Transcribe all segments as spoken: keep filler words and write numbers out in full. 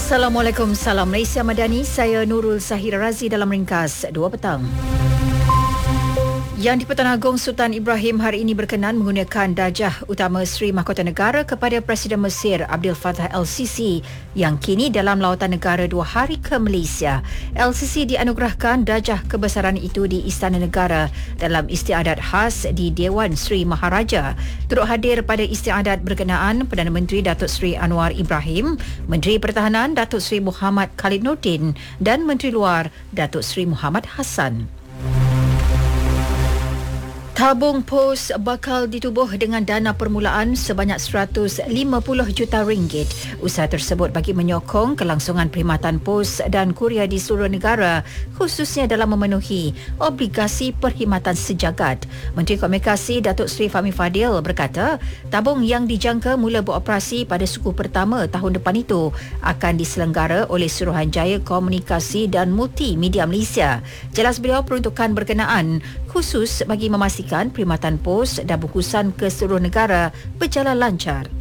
Assalamualaikum, salam Malaysia Madani. Saya Nurul Zahira Razi dalam ringkas dua petang. Yang di-Pertuan Agong Sultan Ibrahim hari ini berkenan menggunakan Darjah Utama Seri Mahkota Negara kepada Presiden Mesir Abdel Fattah el-Sisi yang kini dalam lawatan negara dua hari ke Malaysia. El-Sisi dianugerahkan darjah kebesaran itu di Istana Negara dalam istiadat khas di Dewan Seri Maharaja. Turut hadir pada istiadat berkenaan Perdana Menteri Datuk Seri Anwar Ibrahim, Menteri Pertahanan Datuk Seri Muhammad Khalid Nordin dan Menteri Luar Datuk Seri Muhammad Hassan. Tabung pos bakal ditubuh dengan dana permulaan sebanyak seratus lima puluh juta ringgit. Usaha tersebut bagi menyokong kelangsungan perkhidmatan pos dan kurier di seluruh negara, khususnya dalam memenuhi obligasi perkhidmatan sejagat. Menteri Komunikasi Datuk Seri Fahmi Fadil berkata, tabung yang dijangka mula beroperasi pada suku pertama tahun depan itu akan diselenggara oleh Suruhanjaya Komunikasi dan Multimedia Malaysia. Jelas beliau peruntukan berkenaan khusus bagi memastikan perkhidmatan pos dan bungkusan ke seluruh negara berjalan lancar.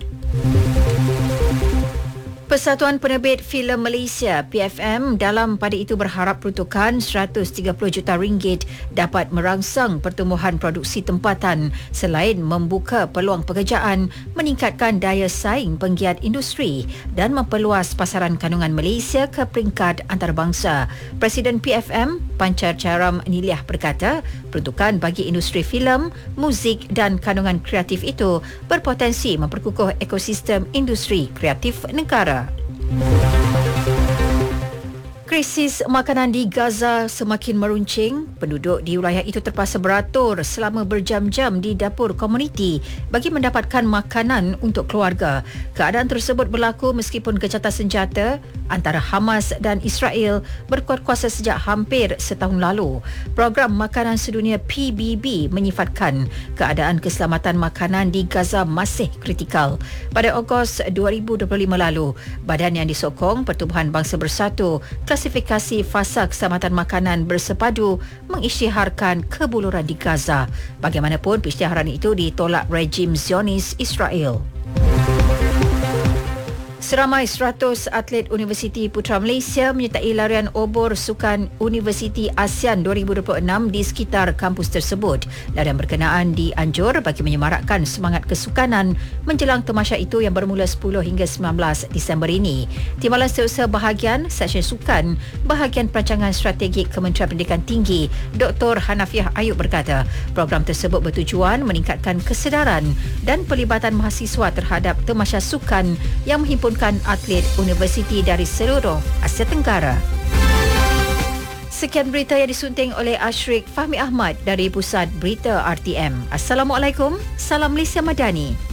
Persatuan Penerbit Filem Malaysia P F M dalam pada itu berharap peruntukan seratus tiga puluh juta ringgit dapat merangsang pertumbuhan produksi tempatan selain membuka peluang pekerjaan, meningkatkan daya saing penggiat industri dan memperluas pasaran kandungan Malaysia ke peringkat antarabangsa. Presiden P F M Pancar Charam Niliah berkata, peruntukan bagi industri filem, muzik dan kandungan kreatif itu berpotensi memperkukuh ekosistem industri kreatif negara. Krisis makanan di Gaza semakin meruncing. Penduduk di wilayah itu terpaksa beratur selama berjam-jam di dapur komuniti bagi mendapatkan makanan untuk keluarga. Keadaan tersebut berlaku meskipun gencatan senjata antara Hamas dan Israel berkuat kuasa sejak hampir setahun lalu. Program Makanan Sedunia P B B menyifatkan keadaan keselamatan makanan di Gaza masih kritikal. Pada Ogos dua ribu dua puluh lima lalu, badan yang disokong Pertubuhan Bangsa Bersatu Klasifikasi Fasa Keselamatan Makanan bersepadu mengisytiharkan kebuluran di Gaza. Bagaimanapun, pengisytiharan itu ditolak rejim Zionis Israel. Seramai seratus atlet Universiti Putra Malaysia menyertai larian obor Sukan Universiti ASEAN dua ribu dua puluh enam di sekitar kampus tersebut. Larian berkenaan dianjur bagi menyemarakkan semangat kesukanan menjelang tamasya itu yang bermula sepuluh hingga sembilan belas Disember ini. Timbalan Setiausaha Bahagian Seksyen Sukan Bahagian Perancangan Strategik Kementerian Pendidikan Tinggi Doktor Hanafiah Ayub berkata, program tersebut bertujuan meningkatkan kesedaran dan pelibatan mahasiswa terhadap tamasya sukan yang menghimpun atlet universiti dari seluruh Asia Tenggara. Sekian berita yang disunting oleh Ashrik Fahmi Ahmad dari Pusat Berita R T M. Assalamualaikum, salam Malaysia Madani.